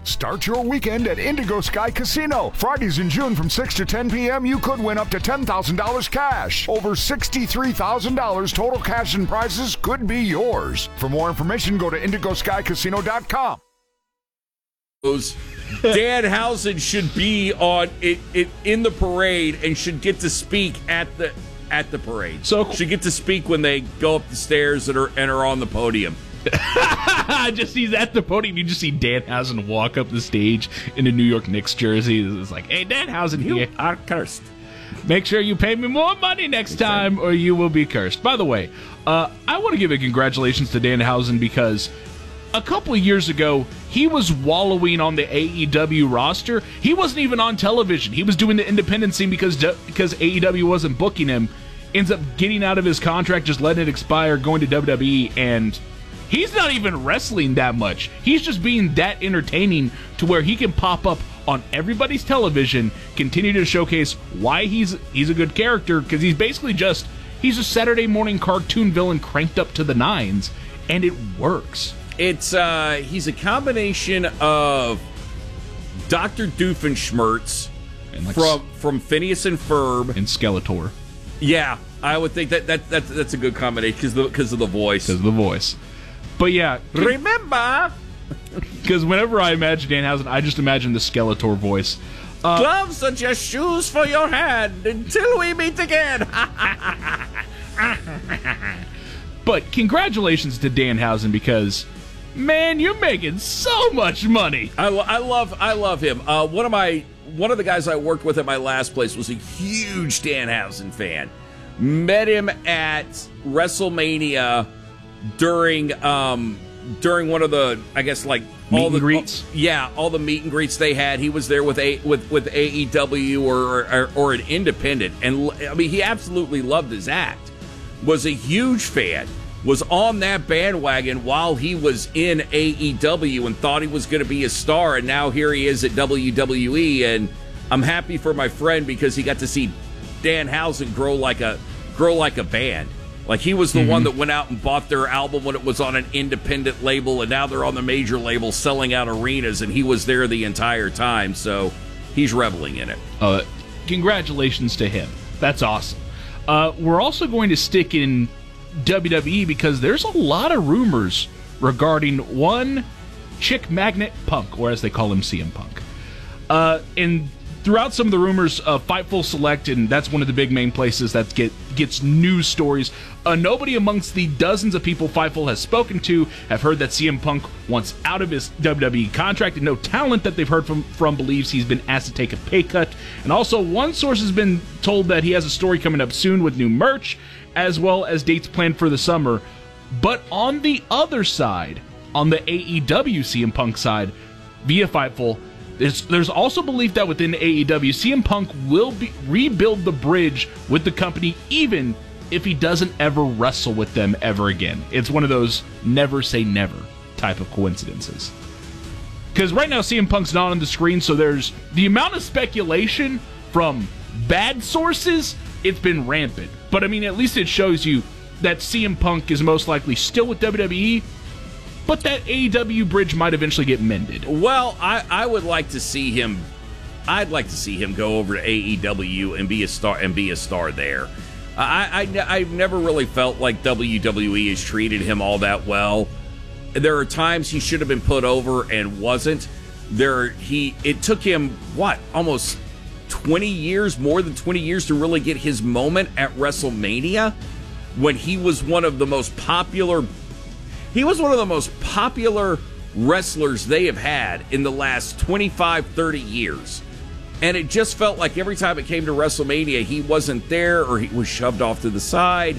Start your weekend at Indigo Sky Casino. Fridays in June from 6 to 10 p.m., you could win up to $10,000 cash. Over $63,000 total cash and prizes could be yours. For more information, go to indigoskycasino.com. Danhausen should be on it in the parade and should get to speak at the parade. So should get to speak when they go up the stairs and are on the podium. He's at the podium. You just see Danhausen walk up the stage in a New York Knicks jersey. It's like, hey, Danhausen, you are cursed. Make sure you pay me more money next time or you will be cursed. By the way, I want to give a congratulations to Danhausen because a couple of years ago, he was wallowing on the AEW roster. He wasn't even on television. He was doing the independent scene because AEW wasn't booking him. Ends up getting out of his contract, just letting it expire, going to WWE, and he's not even wrestling that much. He's just being that entertaining to where he can pop up on everybody's television, continue to showcase why he's a good character, because he's a Saturday morning cartoon villain cranked up to the nines, and it works. He's a combination of Dr. Doofenshmirtz from Phineas and Ferb and Skeletor. Yeah, I would think that's a good combination because of the voice. Because of the voice. But yeah, remember, because whenever I imagine Danhausen, I just imagine the Skeletor voice. Gloves are just shoes for your hand until we meet again. But congratulations to Danhausen because, man, you're making so much money. I love him. One of the guys I worked with at my last place was a huge Danhausen fan. Met him at WrestleMania during one of the, I guess, like meet and greets. All the meet and greets they had. He was there with AEW or an independent, and I mean he absolutely loved his act. Was a huge fan. Was on that bandwagon while he was in AEW and thought he was going to be a star, and now here he is at WWE, and I'm happy for my friend because he got to see Danhausen grow like a band. Like he was the one that went out and bought their album when it was on an independent label, and now they're on the major label selling out arenas, and he was there the entire time, so he's reveling in it. Congratulations to him. That's awesome. We're also going to stick in WWE because there's a lot of rumors regarding one chick magnet Punk, or as they call him, CM Punk. And throughout some of the rumors, Fightful Select, and that's one of the big main places that gets news stories. Nobody amongst the dozens of people Fightful has spoken to have heard that CM Punk wants out of his WWE contract, and no talent that they've heard from believes he's been asked to take a pay cut. And also, one source has been told that he has a story coming up soon with new merch, as well as dates planned for the summer. But on the other side, on the AEW CM Punk side, via Fightful, there's also belief that within AEW, CM Punk will rebuild the bridge with the company, even if he doesn't ever wrestle with them ever again. It's one of those never say never type of coincidences. Because right now, CM Punk's not on the screen, so there's the amount of speculation from bad sources, it's been rampant. But I mean, at least it shows you that CM Punk is most likely still with WWE, but that AEW bridge might eventually get mended. Well, I would like to see him. I'd like to see him go over to AEW and be a star there. I've never really felt like WWE has treated him all that well. There are times he should have been put over and wasn't. It took him almost 20 years, more than 20 years, to really get his moment at WrestleMania, when he was one of the most popular. He was one of the most popular wrestlers they have had in the last 25, 30 years. And it just felt like every time it came to WrestleMania, he wasn't there or he was shoved off to the side.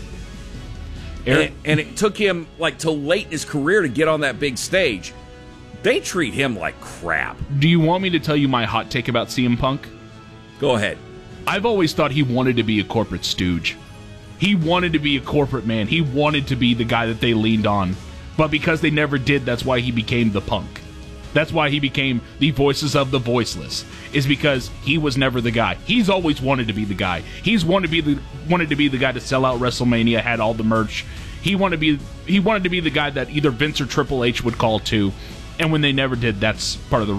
And it took him till late in his career to get on that big stage. They treat him like crap. Do you want me to tell you my hot take about CM Punk? Go ahead. I've always thought he wanted to be a corporate stooge. He wanted to be a corporate man. He wanted to be the guy that they leaned on. But because they never did, that's why he became the Punk. That's why he became the Voices of the Voiceless, is because he was never the guy. He's always wanted to be the guy. He's wanted to be the guy to sell out WrestleMania, had all the merch. He wanted to be the guy that either Vince or Triple H would call to, and when they never did, that's part of the